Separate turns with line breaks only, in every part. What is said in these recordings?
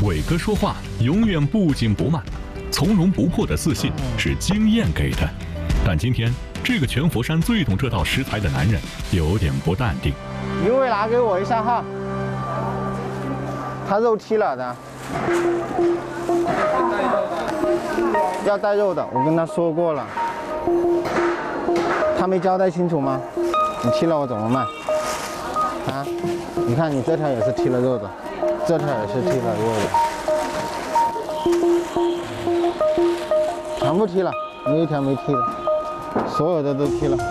伟哥说话永远不紧不慢，从容不迫的自信是经验给的。但今天这个全佛山最懂这道食材的男人有点不淡定。
牛尾拿给我一下哈，他肉剔了的，要带肉的，我跟他说过了，他没交代清楚吗？你剔了我怎么卖？啊？你看你这条也是剔了肉的，这条也是剔了肉的，全部剔了，没一条没剔的，所有的都剔了。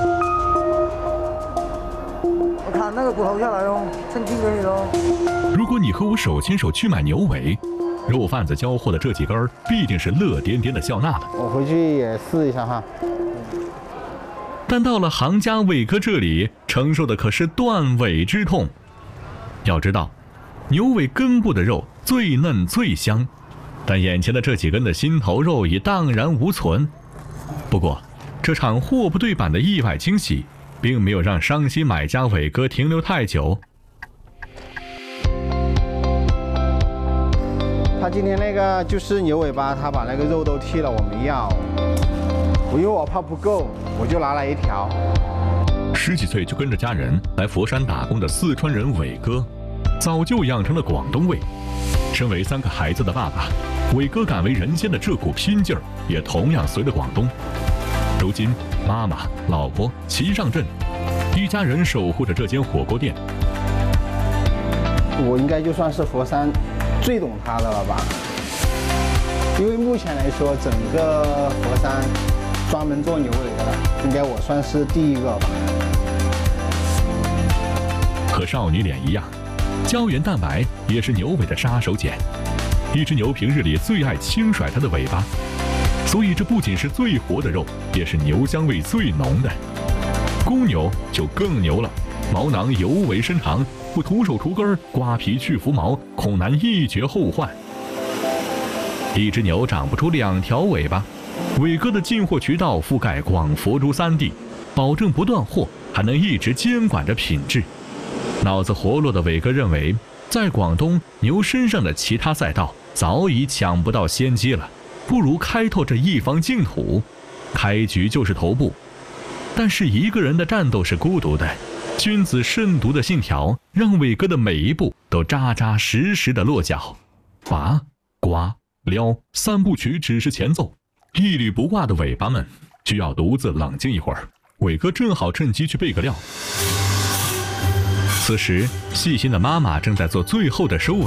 我砍那个骨头下来哦，称斤给你喽。
如果你和我手牵手去买牛尾，肉贩子交货的这几根必定是乐颠颠的笑纳了。
我回去也试一下哈。
但到了行家伟哥这里，承受的可是断尾之痛。要知道，牛尾根部的肉最嫩最香，但眼前的这几根的心头肉已荡然无存。不过，这场货不对版的意外惊喜，并没有让伤心买家伟哥停留太久。
他今天那个就是牛尾巴，他把那个肉都剔了，我没要，因为我怕不够，我就拿了一条。
10几岁就跟着家人来佛山打工的四川人伟哥，早就养成了广东胃。身为3个孩子的爸爸，伟哥敢为人先的这股拼劲儿，也同样随了广东。如今，妈妈、老婆齐上阵，一家人守护着这间火锅店。
我应该就算是佛山最懂他的了吧？因为目前来说，整个佛山专门做牛尾的，应该我算是第一个吧。
和少女脸一样，胶原蛋白也是牛尾的杀手锏。一只牛平日里最爱轻甩它的尾巴，所以这不仅是最活的肉，也是牛香味最浓的。公牛就更牛了，毛囊尤为深长，不徒手除根刮皮去浮毛，恐难一绝后患。一只牛长不出2条尾巴，伟哥的进货渠道覆盖广佛珠3地，保证不断货，还能一直监管着品质。脑子活络的伟哥认为，在广东牛身上的其他赛道早已抢不到先机了，不如开拓这一方净土，开局就是头部。但是一个人的战斗是孤独的，君子慎独的信条让伟哥的每一步都扎扎实实的落脚。拔、刮、撩3部曲只是前奏，一缕不挂的尾巴们需要独自冷静一会儿。伟哥正好趁机去备个料。此时，细心的妈妈正在做最后的收尾。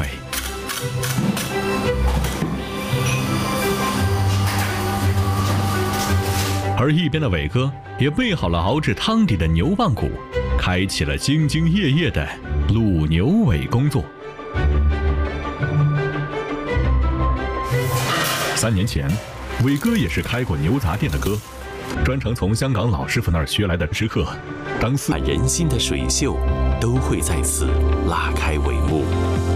而一边的伟哥也备好了熬制汤底的牛棒骨，开启了兢兢业业的卤牛尾工作。3年前，伟哥也是开过牛杂店的哥，专程从香港老师傅那儿学来的食客，当4
人心的水秀都会在此拉开帷幕。